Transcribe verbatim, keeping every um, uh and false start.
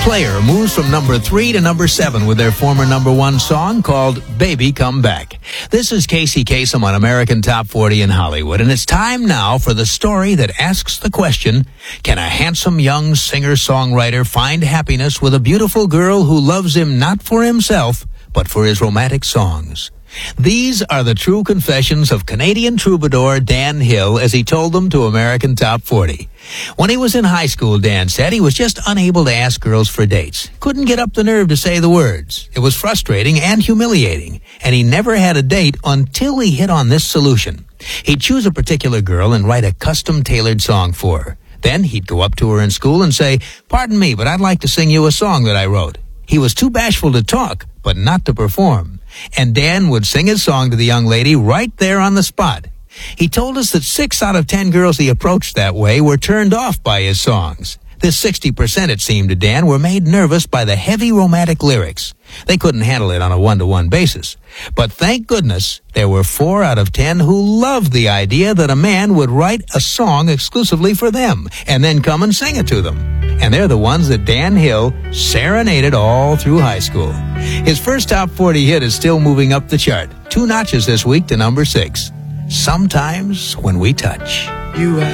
Player moves from number three to number seven with their former number one song called Baby Come Back. This is Casey Kasem on American Top forty in Hollywood, and it's time now for the story that asks the question, can a handsome young singer-songwriter find happiness with a beautiful girl who loves him not for himself, but for his romantic songs? These are the true confessions of Canadian troubadour Dan Hill as he told them to American Top forty. When he was in high school, Dan said he was just unable to ask girls for dates. Couldn't get up the nerve to say the words. It was frustrating and humiliating, and he never had a date until he hit on this solution. He'd choose a particular girl and write a custom-tailored song for her. Then he'd go up to her in school and say, "Pardon me, but I'd like to sing you a song that I wrote." He was too bashful to talk, but not to perform. And Dan would sing his song to the young lady right there on the spot. He told us that six out of ten girls he approached that way were turned off by his songs. This sixty percent, it seemed to Dan, were made nervous by the heavy romantic lyrics. They couldn't handle it on a one-to-one basis. But thank goodness, there were four out of ten who loved the idea that a man would write a song exclusively for them and then come and sing it to them. And they're the ones that Dan Hill serenaded all through high school. His first top forty hit is still moving up the chart, two notches this week to number six. Sometimes When We Touch. You